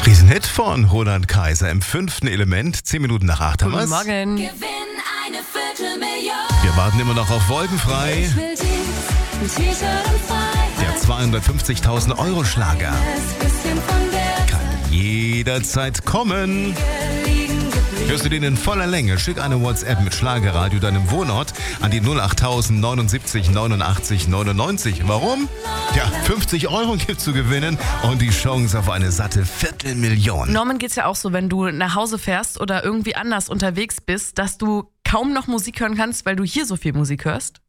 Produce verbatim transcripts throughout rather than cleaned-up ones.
Diesen Hit von Roland Kaiser im fünften Element, zehn Minuten nach acht haben Guten wir's. Morgen. Gewinn eine Viertelmillion. Wir warten immer noch auf Wolkenfrei, Ich will Jeans, ein T-Shirt und Freiheit. der zweihundertfünfzigtausend Euro Schlager. Das bisschen von der Kann jederzeit kommen. Zeit liegen geblieben. Hörst du den in voller Länge? Schick eine WhatsApp mit Schlagerradio deinem Wohnort an die null acht neunundsiebzig neunundachtzig neunundneunzig. Warum? Ja, fünfzig Euro gibt's zu gewinnen und die Chance auf eine satte Viertelmillion. Norman geht's ja auch so, wenn du nach Hause fährst oder irgendwie anders unterwegs bist, dass du kaum noch Musik hören kannst, weil du hier so viel Musik hörst.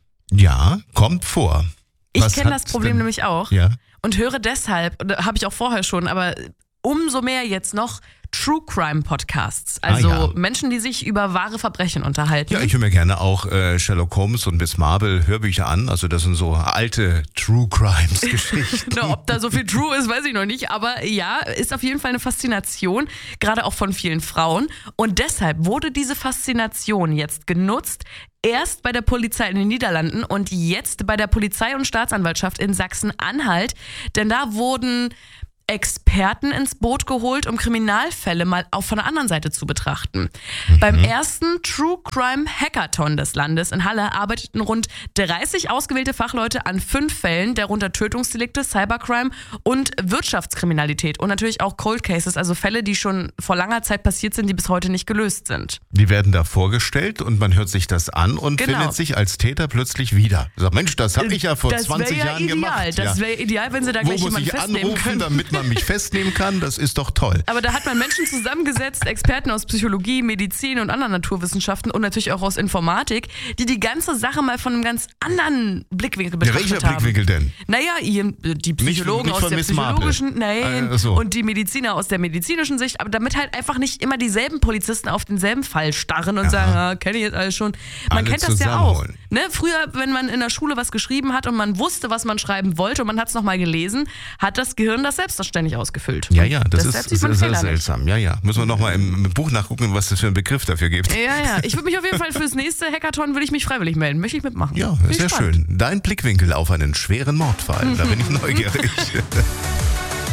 Ja, kommt vor. Ich Was kenne das hat's Problem denn? nämlich auch Ja. und höre deshalb, habe ich auch vorher schon, aber umso mehr jetzt noch True Crime Podcasts. Also Ah, ja. Menschen, die sich über wahre Verbrechen unterhalten. Ja, ich höre mir gerne auch äh, Sherlock Holmes und Miss Marple Hörbücher an. Also das sind so alte True Crimes Geschichten. Na, ob da so viel True ist, weiß ich noch nicht. Aber ja, ist auf jeden Fall eine Faszination, gerade auch von vielen Frauen. Und deshalb wurde diese Faszination jetzt genutzt, erst bei der Polizei in den Niederlanden und jetzt bei der Polizei und Staatsanwaltschaft in Sachsen-Anhalt. Denn da wurden Experten ins Boot geholt, um Kriminalfälle mal auch von der anderen Seite zu betrachten. Mhm. Beim ersten True Crime Hackathon des Landes in Halle arbeiteten rund dreißig ausgewählte Fachleute an fünf Fällen, darunter Tötungsdelikte, Cybercrime und Wirtschaftskriminalität und natürlich auch Cold Cases, also Fälle, die schon vor langer Zeit passiert sind, die bis heute nicht gelöst sind. Die werden da vorgestellt und man hört sich das an und Genau. findet sich als Täter plötzlich wieder. Sagt, Mensch, das habe ich ja vor das zwanzig wär ja Jahren ideal. gemacht. Das ja. wäre ideal, wenn sie da Wo gleich muss jemanden ich festnehmen anrufen, können. damit man mich festnehmen kann? Das ist doch toll. Aber da hat man Menschen zusammengesetzt, Experten aus Psychologie, Medizin und anderen Naturwissenschaften und natürlich auch aus Informatik, die die ganze Sache mal von einem ganz anderen Blickwinkel Ja, betrachtet welcher haben. Blickwinkel denn? Naja, ihr, die Psychologen nicht aus von der Miss Marple. psychologischen, nein, Äh, so. und die Mediziner aus der medizinischen Sicht, aber damit halt einfach nicht immer dieselben Polizisten auf denselben Fall starren und Aha. sagen, ah, kenne ich jetzt alles schon. Man Alle kennt das ja auch. zusammenholen. Ne? Früher, wenn man in der Schule was geschrieben hat und man wusste, was man schreiben wollte und man hat es nochmal gelesen, hat das Gehirn das selbstverständlich ausgefüllt. Ja, ja, das Deshalb ist sieht man sehr, sehr Fehler nicht. seltsam. Ja, ja. Müssen wir nochmal im, im Buch nachgucken, was das für einen Begriff dafür gibt. Ja, ja. Ich würde mich auf jeden Fall fürs nächste Hackathon würde ich mich freiwillig melden. Möchte ich mitmachen. Ja, Bin ich sehr gespannt. schön. Dein Blickwinkel auf einen schweren Mordfall. Da bin ich neugierig.